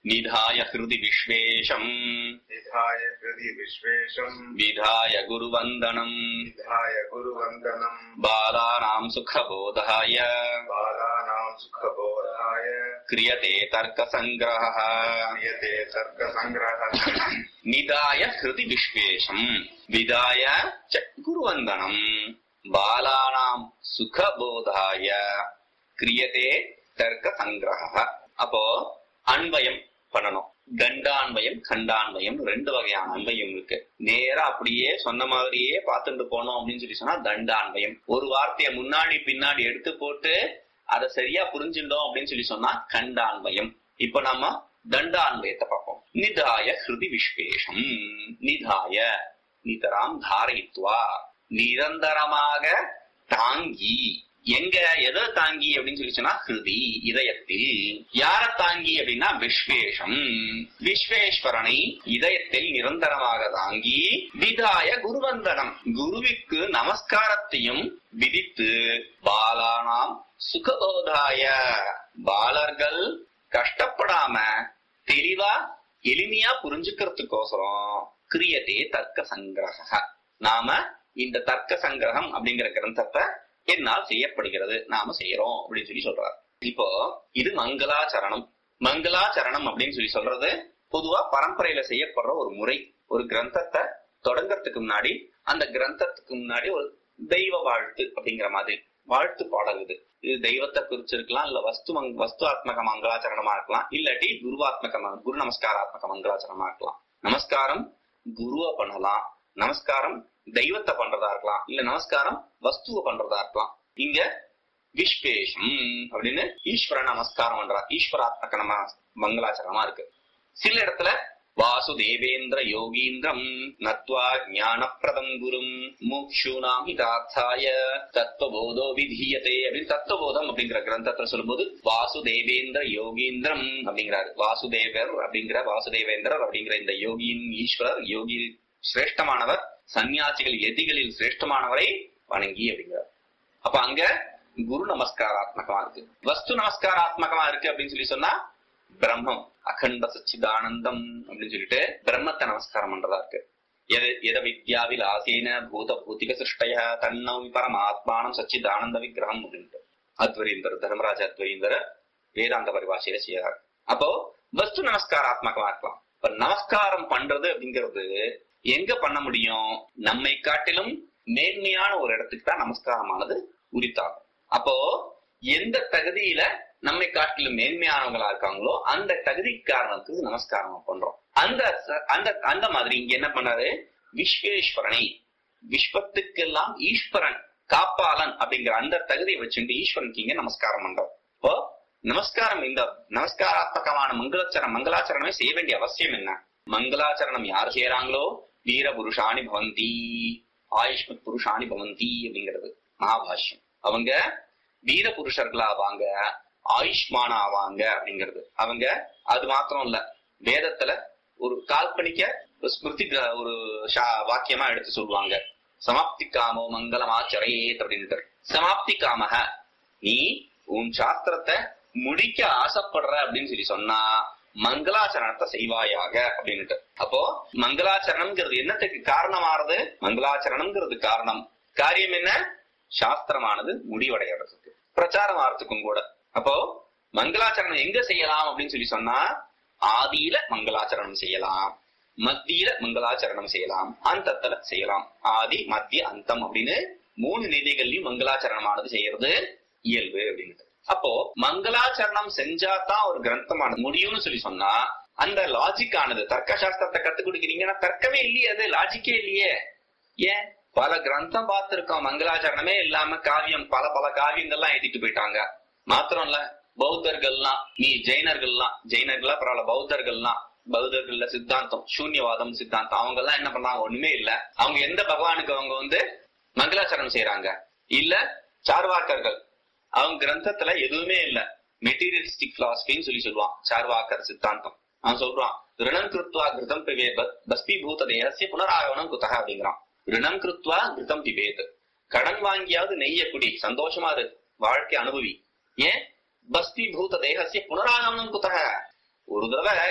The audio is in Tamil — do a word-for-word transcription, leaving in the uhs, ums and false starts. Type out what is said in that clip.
நிதாய ஹிருதி விஸ்வேஷம் நிதாய ஹிருதி விஸ்வேஷம் விதாய குருவந்தனம் விதாய குருவந்தனம் பாலானாம் சுகபோதாய பாலானாம் சுகபோதாய கிரியதே தர்க்க சங்கிரஹ கிரியதே தர்க்க சங்கிரஹ நிதாய ஹிருதி விஸ்வேஷம் விதாய ச குருவந்தனம் பாலானாம் சுகபோதாய கிரியதே தர்க்க சங்கிரஹ. அப்போ அன்வயம் பண்ணணும். கண்டான்வயம் கண்டான்வயம் ரெண்டு வகையான அன்வயம் இருக்கு. நேரா அப்படியே சொன்ன மாதிரியே பார்த்துட்டு போனோம் அப்படின்னு சொல்லி சொன்னா தண்டான்வயம். ஒரு வார்த்தையை முன்னாடி பின்னாடி எடுத்து போட்டு அதை சரியா புரிஞ்சுட்டோம் அப்படின்னு சொல்லி சொன்னா கண்டான்வயம். இப்ப நம்ம தண்டான்வயத்தை பார்ப்போம். நிதாய ஹிருதி விஸ்வேஷம் நிதாய நிதராம் தாரயித்வா நிரந்தரமாக தாங்கி. எங்க எதை தாங்கி அப்படின்னு சொல்லி சொன்னா ஹிருதி இதயத்தில். யார தாங்கி அப்படின்னா விஸ்வேஷம் விஸ்வேஸ்வரனை இதயத்தில் நிரந்தரமாக தாங்கி விதாய குருவந்தனம் குருவிற்கு நமஸ்காரத்தையும் விதித்து பாலானாம் சுகபோதாய பாலர்கள் கஷ்டப்படாம தெளிவா எளிமையா புரிஞ்சுக்கிறதுக்கோசரம் கிரியதே தர்க்க சங்கிரக. நாம இந்த தர்க்க சங்கிரகம் அப்படிங்கிற கிரந்தத்தை என்னால் செய்யப்படுகிறது, நாம செய்யறோம் அப்படின்னு சொல்லி சொல்றாரு. இப்போ இது மங்களாச்சரணம். மங்களாச்சரணம் அப்படின்னு சொல்லி சொல்றது பொதுவா பரம்பரையில செய்யப்படுற ஒரு முறை. ஒரு கிரந்தத்தை தொடங்கறதுக்கு முன்னாடி அந்த கிரந்தத்துக்கு முன்னாடி ஒரு தெய்வ வாழ்த்து அப்படிங்கிற மாதிரி வாழ்த்து பாடல். இது இது தெய்வத்தை குறிச்சிருக்கலாம், இல்ல வஸ்து மங் வஸ்து ஆத்மக மங்களாச்சரணமா இருக்கலாம், இல்லாட்டி குருவாத்மக குரு நமஸ்காராத்மக மங்களாச்சரணமா இருக்கலாம். நமஸ்காரம் குருவை பண்ணலாம், நமஸ்காரம் தெய்வத்தை பண்றதா இருக்கலாம், இல்ல நமஸ்காரம் வஸ்துவ பண்றதா இருக்கலாம். இங்க விஸ்வேஷம் அப்படின்னு ஈஸ்வர நமஸ்காரம் பண்றா, ஈஸ்வராத்மக நம மங்களாச்சரணமா இருக்கு. சில இடத்துல வாசுதேவேந்திர யோகீந்திரம் நத்வா ஞானப்பிரதம் குரும் முக்ஷூனாம் ஹிதார்த்தாய தத்துவபோதோ விதீயதே அப்படின்னு தத்துவபோதம் அப்படிங்கிற கிரந்தத்தை சொல்லும்போது வாசுதேவேந்திர யோகீந்திரம் அப்படிங்கிறாரு. வாசுதேவர் அப்படிங்கிற வாசுதேவேந்திரர் அப்படிங்கிற இந்த யோகியின் ஈஸ்வரர் யோகி சிரேஷ்டமானவர், சன்னியாசிகள் எதிகளில் சிரேஷ்டமானவரை வணங்கி அப்படிங்கிறார். அப்ப அங்க குரு நமஸ்காராத்மகமா இருக்கு, வஸ்து நமஸ்காராத்மகமா இருக்கு அப்படின்னு சொல்லி சொன்னா பிரம்மம் அகண்ட சச்சிதானந்தம் அப்படின்னு சொல்லிட்டு பிரம்மத்தை நமஸ்காரம் பண்றதா இருக்கு. எது எத வித்யாவில் ஆசீன பூத பூத்திக சிருஷ்டய தன்னவி பரமாத்மானம் சச்சிதானந்த விக்கிரகம் அப்படின்ட்டு அத்வரீந்தர் தர்மராஜ அத்வரீந்தர் வேதாந்த பரிபாஷையில செய்யறாரு. அப்போ வஸ்து நமஸ்காராத்மகமா இருக்கலாம். இப்ப நமஸ்காரம் பண்றது அப்படிங்கிறது எங்க பண்ண முடியும்? நம்மை காட்டிலும் மேன்மையான ஒரு இடத்துக்கு தான் நமஸ்காரமானது உரித்தாகும். அப்போ எந்த தகுதியில நம்மை காட்டிலும் மேன்மையானவங்களா இருக்காங்களோ அந்த தகுதி காரணத்துக்கு நமஸ்காரம் பண்றோம். அந்த அந்த அந்த மாதிரி இங்க என்ன பண்ணாரு? விஸ்வேஸ்வரனை, விஸ்வத்துக்கெல்லாம் ஈஸ்வரன் காப்பாளன் அப்படிங்கிற அந்த தகுதியை வச்சுட்டு ஈஸ்வரனுக்கு இங்க நமஸ்காரம் பண்றோம். இப்போ நமஸ்காரம் இந்த நமஸ்காராத்மகமான மங்களாச்சரணம் மங்களாச்சரணமே செய்ய வேண்டிய அவசியம் என்ன? மங்களாச்சரணம் யார் செய்யறாங்களோ வீர புருஷாணி பவந்தி ஆயுஷ்மத் புருஷாணி பவந்தி அப்படிங்கிறது மகாபாஷ்யம். அவங்க வீர புருஷர்களா ஆவாங்க, ஆயுஷ்மான ஆவாங்க அப்படிங்கிறது. அவங்க அது மாத்திரம் இல்ல, வேதத்துல ஒரு கால்பனிக்க ஸ்மிருதி ஒரு வாக்கியமா எடுத்து சொல்லுவாங்க. சமாப்தி காமோ மங்களமாச்சரேத் அப்படின்ட்டு. சமாப்தி காமக, நீ உன் சாஸ்திரத்தை முடிக்க ஆசைப்படுற அப்படின்னு சொல்லி சொன்னா மங்களாச்சரணத்தை செய்வாயாக அப்படின்ட்டு. அப்போ மங்களாச்சரணம்ங்கிறது என்னத்துக்கு காரணமானது? மங்களாச்சரணம்ங்கிறது காரணம். காரியம் என்ன? சாஸ்திரமானது முடிவடைகிறதுக்கு, பிரச்சாரம் ஆகிறதுக்கும் கூட. அப்போ மங்களாச்சரணம் எங்க செய்யலாம் அப்படின்னு சொல்லி சொன்னா ஆதியில மங்களாச்சரணம் செய்யலாம், மத்தியில மங்களாச்சரணம் செய்யலாம், அந்தத்துல செய்யலாம். ஆதி மத்திய அந்தம் அப்படின்னு மூணு நிலைகள்லயும் மங்களாச்சரணமானது செய்யறது இயல்பு அப்படின்ட்டு. அப்போ மங்களாச்சரணம் செஞ்சாதான் ஒரு கிரந்தமானது முடியும்னு சொல்லி சொன்னா அந்த லாஜிக் ஆனது, தர்க்க சாஸ்திரத்தை கத்துக் கொடுக்கிறீங்கன்னா தர்க்கமே இல்லையே, அது லாஜிக்கே இல்லையே. ஏன் பல கிரந்தம் பார்த்திருக்கோம், மங்களாச்சரணமே இல்லாம காவியம் பல பல காவியங்கள்லாம் எழுதிட்டு போயிட்டாங்க. மாத்திரம் இல்ல பௌத்தர்கள்லாம், நீ ஜெயினர்கள்லாம் ஜெயினர்களா பரவாயில்ல, பௌத்தர்கள்லாம் பௌத்தர்கள்ல சித்தாந்தம் சூன்யவாதம் சித்தாந்தம் அவங்க எல்லாம் என்ன பண்ணாங்க? ஒண்ணுமே இல்ல. அவங்க எந்த பகவானுக்கு அவங்க வந்து மங்களாச்சரணம் செய்யறாங்க? இல்ல சார்வாக்கர்கள், அவங்க கிரந்தத்துல எதுவுமே இல்ல, மெட்டீரியலிஸ்டிக் பிலாசபின்னு சொல்லி சொல்லுவான் சார்வாக்கர் சித்தாந்தம். அவன் சொல்றான் ரிணம் கிருத்வா கிருதம் பிபேத் பஸ்பீபூத தேகசிய புனராகவனம் குத்தக அப்படிங்கிறான். ரிணம் கிருத்வா கிருதம் பிபேத், கடன் வாங்கியாவது நெய்ய குடி, சந்தோஷமா இரு, வாழ்க்கை அனுபவி. ஏன்? பஸ்பீபூத தேகசிய புனராகவனம் குத்தக, ஒரு தடவை